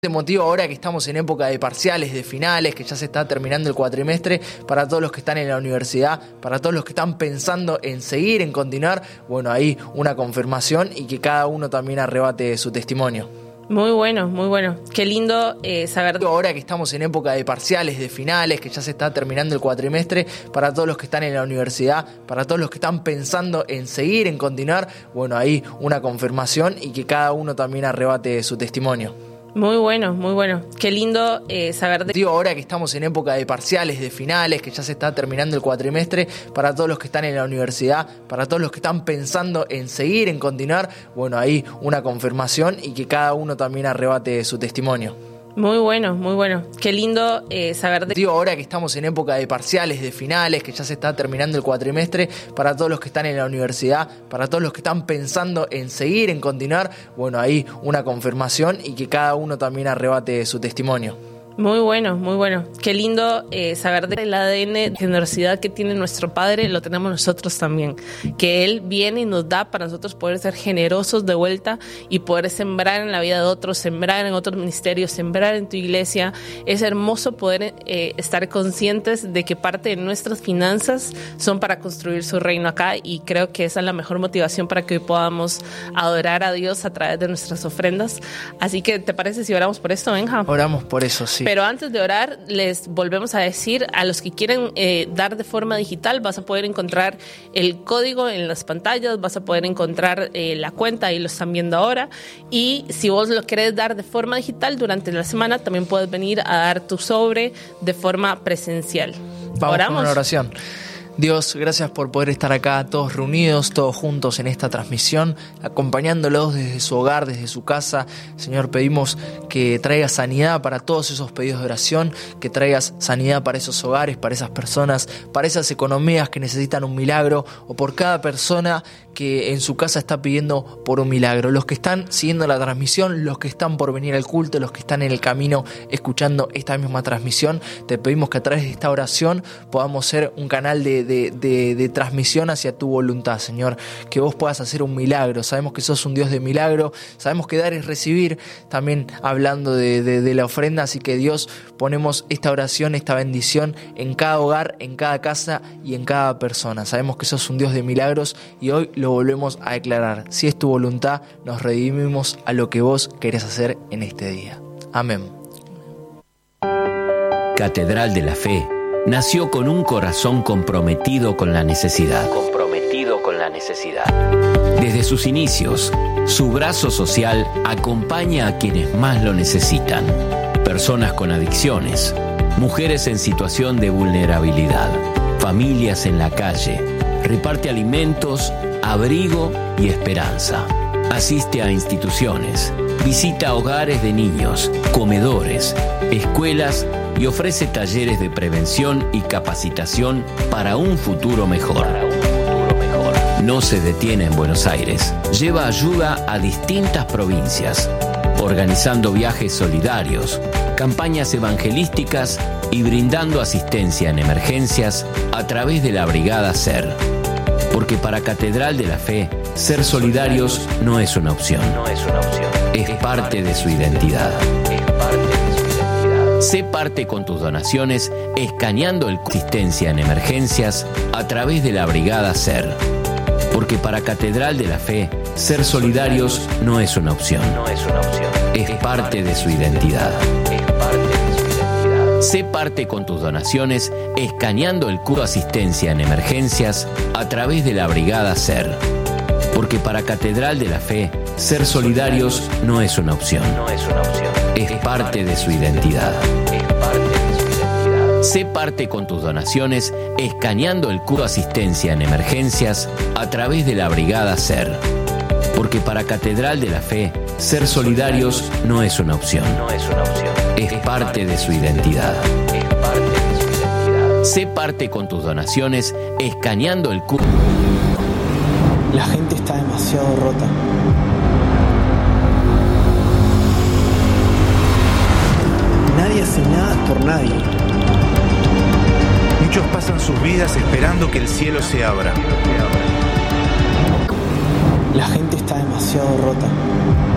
Este motivo, ahora que estamos en época de parciales, de finales, que ya se está terminando el cuatrimestre, para todos los que están en la universidad, para todos los que están pensando en seguir, en continuar, bueno, ahí una confirmación y que cada uno también arrebate su testimonio. Muy bueno, muy bueno. Qué lindo saber. Ahora que estamos en época de parciales, de finales, que ya se está terminando el cuatrimestre, para todos los que están en la universidad, para todos los que están pensando en seguir, en continuar, bueno, ahí una confirmación y que cada uno también arrebate su testimonio. Muy bueno, muy bueno. Qué lindo saber. Ahora que estamos en época de parciales, de finales, que ya se está terminando el cuatrimestre, para todos los que están en la universidad, para todos los que están pensando en seguir, en continuar, bueno, ahí una confirmación y que cada uno también arrebate su testimonio. Muy bueno, muy bueno. Qué lindo saber. Ahora que estamos en época de parciales, de finales, que ya se está terminando el cuatrimestre, para todos los que están en la universidad, para todos los que están pensando en seguir, en continuar, bueno, ahí una confirmación y que cada uno también arrebate su testimonio. Muy bueno, muy bueno. Qué lindo saber del ADN de generosidad que tiene nuestro Padre, lo tenemos nosotros también. Que Él viene y nos da para nosotros poder ser generosos de vuelta y poder sembrar en la vida de otros, sembrar en otros ministerios, sembrar en tu iglesia. Es hermoso poder estar conscientes de que parte de nuestras finanzas son para construir su reino acá, y creo que esa es la mejor motivación para que hoy podamos adorar a Dios a través de nuestras ofrendas. Así que, ¿te parece si oramos por esto, Benja? Oramos por eso, sí. Pero antes de orar, les volvemos a decir a los que quieren dar de forma digital, vas a poder encontrar el código en las pantallas, vas a poder encontrar la cuenta, ahí lo están viendo ahora. Y si vos lo querés dar de forma digital durante la semana, también puedes venir a dar tu sobre de forma presencial. Vamos ¿Oramos? con una oración. Dios, gracias por poder estar acá todos reunidos, todos juntos en esta transmisión, acompañándolos desde su hogar, desde su casa. Señor, pedimos que traigas sanidad para todos esos pedidos de oración, que traigas sanidad para esos hogares, para esas personas, para esas economías que necesitan un milagro, o por cada persona que en su casa está pidiendo por un milagro. Los que están siguiendo la transmisión, los que están por venir al culto, los que están en el camino escuchando esta misma transmisión, te pedimos que a través de esta oración podamos ser un canal de transmisión hacia tu voluntad, Señor, que vos puedas hacer un milagro. Sabemos que sos un Dios de milagro, sabemos que dar es recibir, también hablando de la ofrenda, así que Dios, ponemos esta oración, esta bendición en cada hogar, en cada casa y en cada persona. Sabemos que sos un Dios de milagros y hoy lo volvemos a declarar. Si es tu voluntad, nos redimimos a lo que vos querés hacer en este día. Amén. Catedral de la Fe nació con un corazón comprometido con la necesidad. Desde sus inicios, su brazo social acompaña a quienes más lo necesitan. Personas con adicciones, mujeres en situación de vulnerabilidad, familias en la calle. Reparte alimentos, abrigo y esperanza. Asiste a instituciones, visita hogares de niños, comedores, escuelas y ofrece talleres de prevención y capacitación para un futuro mejor. No se detiene en Buenos Aires, lleva ayuda a distintas provincias, organizando viajes solidarios, campañas evangelísticas y brindando asistencia en emergencias a través de la Brigada SER. Porque para Catedral de la Fe, ser solidarios no es una opción, es parte de su identidad. Sé parte con tus donaciones escaneando el asistencia en emergencias a través de la Brigada SER. Porque para Catedral de la Fe, ser solidarios no es una opción, es parte de su identidad. Sé parte con tus donaciones escaneando el código asistencia en emergencias a través de la Brigada SER. Porque para Catedral de la Fe, ser solidarios no es una opción, es parte de su identidad. Sé parte con tus donaciones escaneando el código asistencia en emergencias a través de la Brigada SER. Porque para Catedral de la Fe, ser solidarios no es una opción, es parte de su identidad. Sé parte con tus donaciones escaneando el código. La gente está demasiado rota. Nadie hace nada por nadie. Muchos pasan sus vidas esperando que el cielo se abra. La gente está demasiado rota.